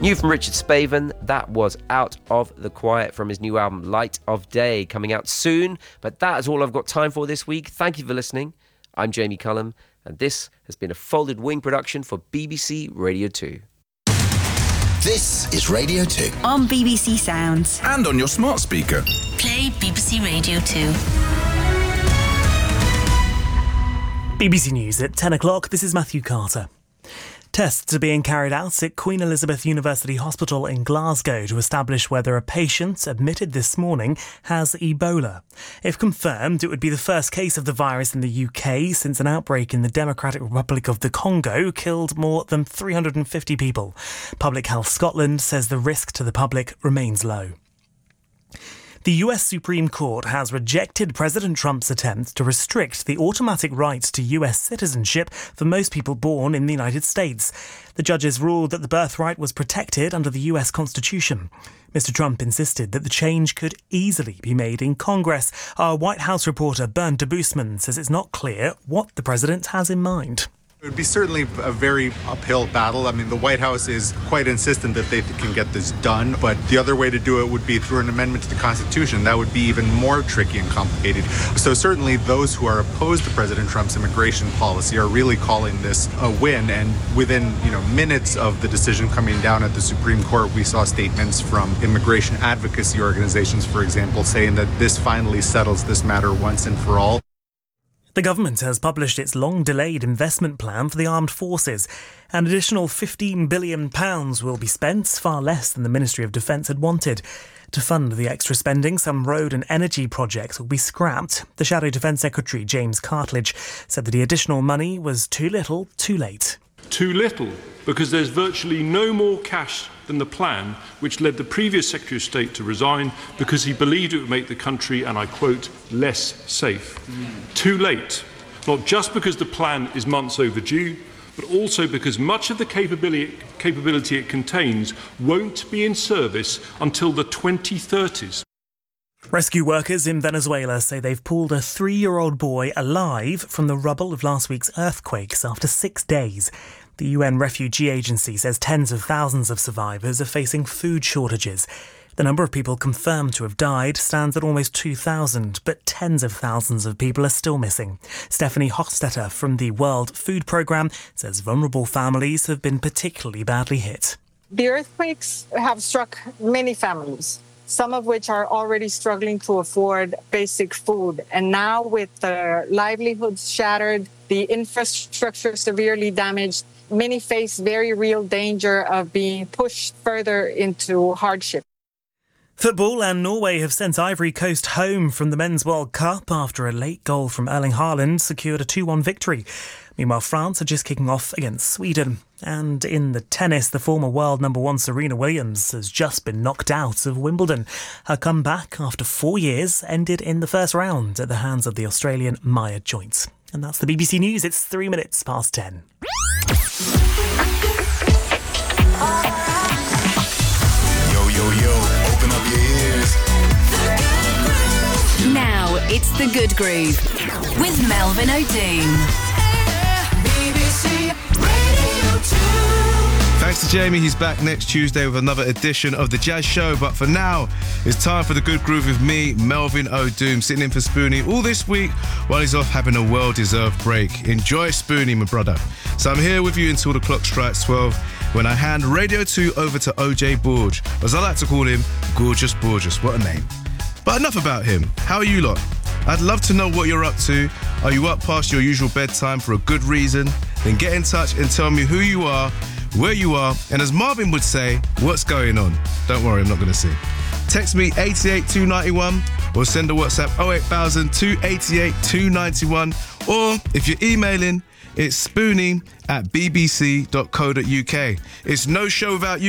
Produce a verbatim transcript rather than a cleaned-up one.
New from Richard Spaven, that was Out of the Quiet from his new album Light of Day, coming out soon. But that is all I've got time for this week. Thank you for listening. I'm Jamie Cullum, and this has been a Folded Wing production for B B C Radio two. This is Radio two. On B B C Sounds. And on your smart speaker. Play B B C Radio two. B B C News at ten o'clock. This is Matthew Carter. Tests are being carried out at Queen Elizabeth University Hospital in Glasgow to establish whether a patient admitted this morning has Ebola. If confirmed, it would be the first case of the virus in the U K since an outbreak in the Democratic Republic of the Congo killed more than three hundred fifty people. Public Health Scotland says the risk to the public remains low. The U S Supreme Court has rejected President Trump's attempt to restrict the automatic right to U S citizenship for most people born in the United States. The judges ruled that the birthright was protected under the U S Constitution. Mister Trump insisted that the change could easily be made in Congress. Our White House reporter Bernd de Boosman says it's not clear what the president has in mind. It would be certainly a very uphill battle. I mean, the White House is quite insistent that they can get this done, but the other way to do it would be through an amendment to the Constitution. That would be even more tricky and complicated. So certainly those who are opposed to President Trump's immigration policy are really calling this a win. And within, you know, minutes of the decision coming down at the Supreme Court, we saw statements from immigration advocacy organizations, for example, saying that this finally settles this matter once and for all. The government has published its long-delayed investment plan for the armed forces. An additional fifteen billion pounds will be spent, far less than the Ministry of Defence had wanted. To fund the extra spending, some road and energy projects will be scrapped. The Shadow Defence Secretary, James Cartledge, said that the additional money was too little, too late. Too little, because there's virtually no more cash than the plan, which led the previous Secretary of State to resign because he believed it would make the country, and I quote, less safe. Mm. Too late, not just because the plan is months overdue, but also because much of the capability, capability it contains won't be in service until the twenty thirties. Rescue workers in Venezuela say they've pulled a three-year-old boy alive from the rubble of last week's earthquakes after six days. The U N Refugee Agency says tens of thousands of survivors are facing food shortages. The number of people confirmed to have died stands at almost two thousand, but tens of thousands of people are still missing. Stephanie Hochstetter from the World Food Programme says vulnerable families have been particularly badly hit. The earthquakes have struck many families, some of which are already struggling to afford basic food. And now with their livelihoods shattered, the infrastructure severely damaged, many face very real danger of being pushed further into hardship. Football, and Norway have sent Ivory Coast home from the Men's World Cup after a late goal from Erling Haaland secured a two one victory. Meanwhile, France are just kicking off against Sweden. And in the tennis, the former world number one Serena Williams has just been knocked out of Wimbledon. Her comeback after four years ended in the first round at the hands of the Australian Maya Joint. And that's the B B C News. It's three minutes past ten. Yo, yo, yo, open up your ears. Now it's The Good Groove with Melvin O'Doon. B B C Radio two. Thanks to Jamie, he's back next Tuesday with another edition of The Jazz Show. But for now, it's time for The Good Groove with me, Melvin O'Doon, sitting in for Spoonie all this week while he's off having a well-deserved break. Enjoy, Spoonie, my brother. So I'm here with you until the clock strikes twelve, when I hand Radio two over to O J Borge, as I like to call him, Gorgeous Borges. What a name. But enough about him. How are you lot? I'd love to know what you're up to. Are you up past your usual bedtime for a good reason? Then get in touch and tell me who you are, where you are, and as Marvin would say, what's going on? Don't worry, I'm not going to sing. Text me eight eight two nine one or send a WhatsApp oh eight thousand two eight eight two nine one, or if you're emailing, it's spoonie at b b c dot co dot u k. It's no show without you.